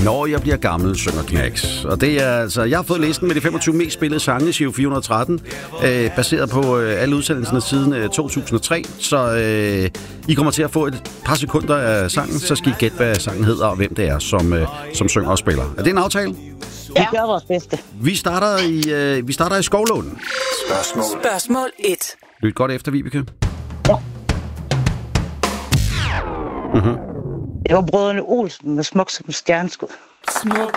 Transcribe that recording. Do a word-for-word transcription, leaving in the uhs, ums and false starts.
Når jeg bliver gammel, synger Knacks. Og det er altså, jeg har fået listen med de femogtyve mest spillede sange i Giro fire hundrede og tretten, øh, baseret på øh, alle udsendelserne siden øh, to tusind og tre. Så øh, I kommer til at få et par sekunder af sangen, så skal I gætte, hvad sangen hedder og hvem det er, som, øh, som synger og spiller. Er det en aftale? Ja. Vi gør vores bedste. Vi starter i, øh, vi starter i Skovlån. Spørgsmål. Spørgsmål et. Lyt godt efter, Vibeke. Ja. Mhm. Det var brødrene Olsen med Smuk som stjerneskud. Smuk